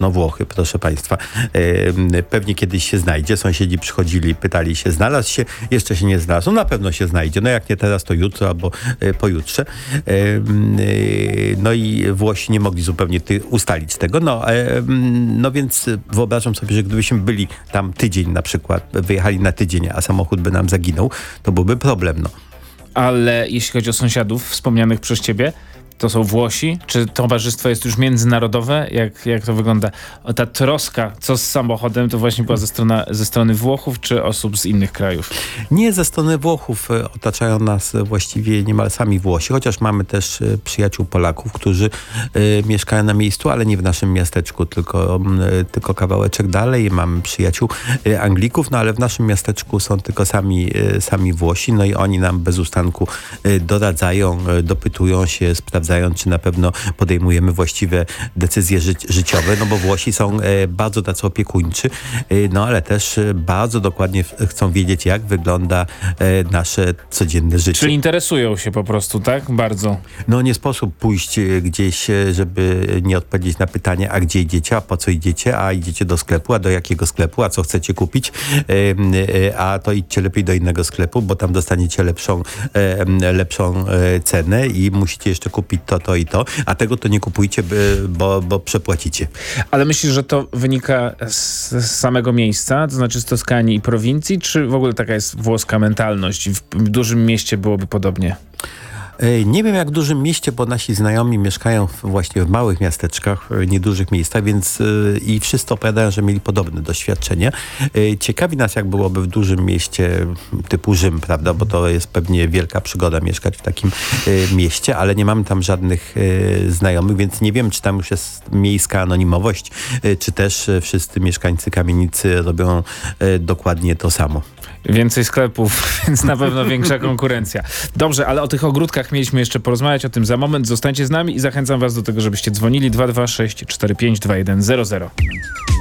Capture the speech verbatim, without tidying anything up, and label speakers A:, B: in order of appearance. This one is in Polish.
A: no Włochy, proszę państwa. Pewnie kiedyś się znajdzie. Sąsiedzi przychodzili, pytali się, znalazł się? Jeszcze się nie znalazł. No na pewno się znajdzie. No jak nie teraz, to jutro albo pojutrze. No i Włosi nie mogli zupełnie ty- ustalić tego. No, no więc wyobrażam sobie, że gdybyśmy byli tam tydzień na przykład, wyjechali na tydzień, a samochód by nam zaginął, to byłby problem, no.
B: Ale jeśli chodzi o sąsiadów wspomnianych przez ciebie, to są Włosi? Czy towarzystwo jest już międzynarodowe? Jak, jak to wygląda? O, ta troska, co z samochodem, to właśnie była ze strony, ze strony Włochów, czy osób z innych krajów?
A: Nie, ze strony Włochów. Otaczają nas właściwie niemal sami Włosi, chociaż mamy też przyjaciół Polaków, którzy y, mieszkają na miejscu, ale nie w naszym miasteczku, tylko, y, tylko kawałeczek dalej. Mamy przyjaciół y, Anglików, no ale w naszym miasteczku są tylko sami, y, sami Włosi, no i oni nam bez ustanku y, doradzają, y, dopytują się, sprawdzają, czy na pewno podejmujemy właściwe decyzje ży- życiowe, no bo Włosi są e, bardzo tacy opiekuńczy, e, no ale też e, bardzo dokładnie w, chcą wiedzieć, jak wygląda e, nasze codzienne życie.
B: Czy interesują się po prostu, tak? Bardzo.
A: No nie sposób pójść e, gdzieś, e, żeby nie odpowiedzieć na pytanie, a gdzie idziecie, a po co idziecie, a idziecie do sklepu, a do jakiego sklepu, a co chcecie kupić, e, e, a to idźcie lepiej do innego sklepu, bo tam dostaniecie lepszą, e, lepszą e, cenę i musicie jeszcze kupić to, to i to, a tego to nie kupujcie, bo, bo przepłacicie.
B: Ale myślisz, że to wynika z, z samego miejsca, to znaczy z Toskanii i prowincji, czy w ogóle taka jest włoska mentalność i w, w dużym mieście byłoby podobnie?
A: Nie wiem jak w dużym mieście, bo nasi znajomi mieszkają właśnie w małych miasteczkach, niedużych miejscach, więc i wszyscy opowiadają, że mieli podobne doświadczenia. Ciekawi nas, jak byłoby w dużym mieście typu Rzym, prawda, bo to jest pewnie wielka przygoda mieszkać w takim mieście, ale nie mamy tam żadnych znajomych, więc nie wiem, czy tam już jest miejska anonimowość, czy też wszyscy mieszkańcy kamienicy robią dokładnie to samo.
B: Więcej sklepów, więc na pewno większa konkurencja. Dobrze, ale o tych ogródkach mieliśmy jeszcze porozmawiać, o tym za moment. Zostańcie z nami i zachęcam was do tego, żebyście dzwonili dwa dwa sześć cztery pięć dwa jeden zero zero.